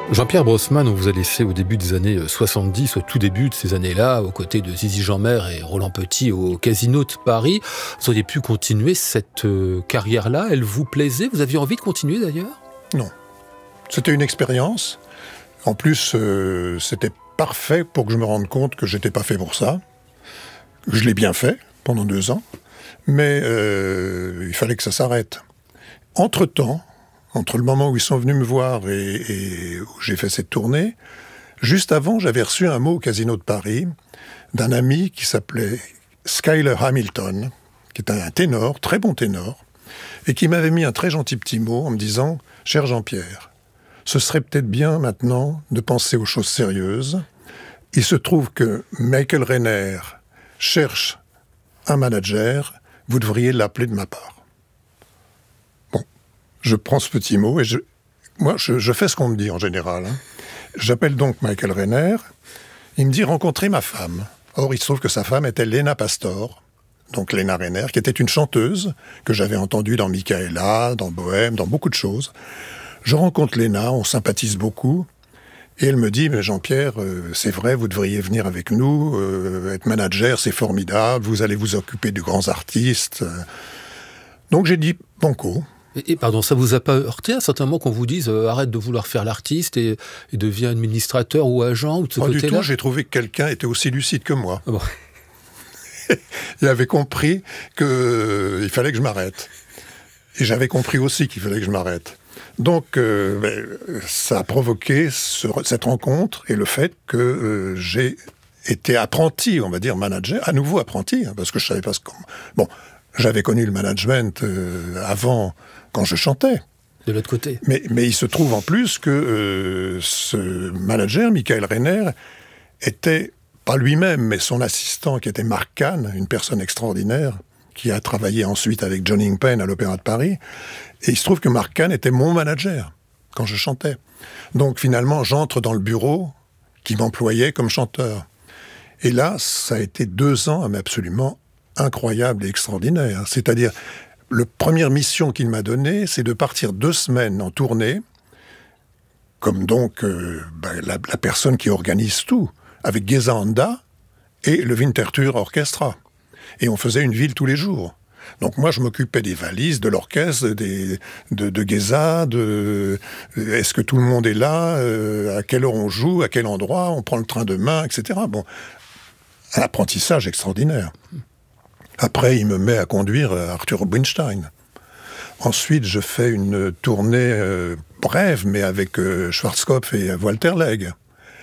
Jean-Pierre Brossman, on vous a laissé au début des années 70, au tout début de ces années-là, aux côtés de Zizi Jeanmaire et Roland Petit au Casino de Paris. Vous auriez pu continuer cette carrière-là. Elle vous plaisait? Vous aviez envie de continuer d'ailleurs? Non. C'était une expérience. En plus, c'était parfait pour que je me rende compte que j'étais pas fait pour ça. Je l'ai bien fait pendant 2 ans, mais il fallait que ça s'arrête. Entre-temps, entre le moment où ils sont venus me voir et où j'ai fait cette tournée, juste avant, j'avais reçu un mot au Casino de Paris d'un ami qui s'appelait Skyler Hamilton, qui était un ténor, très bon ténor, et qui m'avait mis un très gentil petit mot en me disant « Cher Jean-Pierre, ce serait peut-être bien maintenant de penser aux choses sérieuses. Il se trouve que Michael Renner cherche un manager, vous devriez l'appeler de ma part. » Bon, je prends ce petit mot et moi, je fais ce qu'on me dit en général. J'appelle donc Michael Renner. Il me dit rencontrer ma femme. Or, il se trouve que sa femme était Lena Pastor, donc Lena Renner, qui était une chanteuse que j'avais entendue dans Michaela, dans Bohème, dans beaucoup de choses. Je rencontre Lena, on sympathise beaucoup. Et elle me dit, mais Jean-Pierre, c'est vrai, vous devriez venir avec nous, être manager, c'est formidable, vous allez vous occuper de grands artistes. Donc j'ai dit, banco. Et pardon, ça vous a pas heurté à un certain moment qu'on vous dise arrête de vouloir faire l'artiste et deviens administrateur ou agent ou de ce côté-là? Pas du tout, j'ai trouvé que quelqu'un était aussi lucide que moi. Ah bon. Il avait compris qu'il fallait que je m'arrête. Et j'avais compris aussi qu'il fallait que je m'arrête. Donc, ça a provoqué cette rencontre et le fait que j'ai été apprenti, on va dire manager, à nouveau apprenti, parce que je savais pas ce qu'on... Bon, j'avais connu le management avant, quand je chantais. De l'autre côté. Mais il se trouve en plus que ce manager, Michael Renner, était, pas lui-même, mais son assistant qui était Mark Kahn, une personne extraordinaire, qui a travaillé ensuite avec John Ingpen à l'Opéra de Paris. Et il se trouve que Mark Kahn était mon manager quand je chantais. Donc finalement, j'entre dans le bureau qui m'employait comme chanteur. Et là, ça a été 2 ans absolument incroyables et extraordinaires. C'est-à-dire, la première mission qu'il m'a donnée, c'est de partir 2 semaines en tournée, comme donc la personne qui organise tout, avec Geza Anda et le Winterthur Orchestra. Et on faisait une ville tous les jours. Donc moi, je m'occupais des valises, de l'orchestre, de Geza, est-ce que tout le monde est là, à quelle heure on joue, à quel endroit, on prend le train demain, etc. Bon, un apprentissage extraordinaire. Après, il me met à conduire Arthur Rubinstein. Ensuite, je fais une tournée brève, mais avec Schwarzkopf et Walter Legge.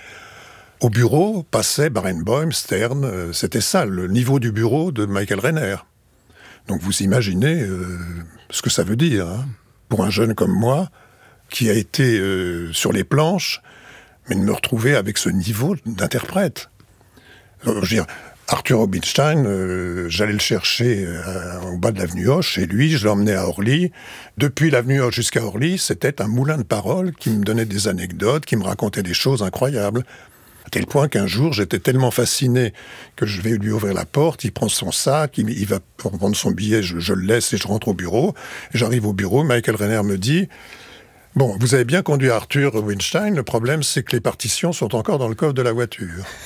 Au bureau passait Barenboim, Stern, c'était ça, le niveau du bureau de Michael Renner. Donc vous imaginez ce que ça veut dire, pour un jeune comme moi, qui a été sur les planches, mais de me retrouver avec ce niveau d'interprète. Je veux dire, Arthur Rubinstein, j'allais le chercher au bas de l'avenue Hoche, et lui, je l'emmenais à Orly. Depuis l'avenue Hoche jusqu'à Orly, c'était un moulin de paroles qui me donnait des anecdotes, qui me racontait des choses incroyables. À tel point qu'un jour, j'étais tellement fasciné que je vais lui ouvrir la porte, il prend son sac, il va prendre son billet, je le laisse et je rentre au bureau. J'arrive au bureau, Michael Renner me dit « Bon, vous avez bien conduit Arthur Rubinstein, le problème c'est que les partitions sont encore dans le coffre de la voiture. »